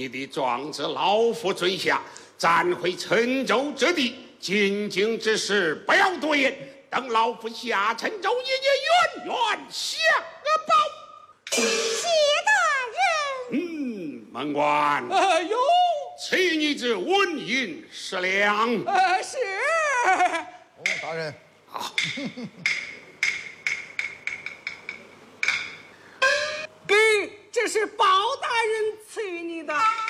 你的状至老夫尊下，暂回陈州之地，进京之事不要多言，等老夫下陈州爷爷远远相报。 谢大人。 门官。 有。 赐你之纹银10两。 是。 大人。 好。 给，这是包大人赐予你的。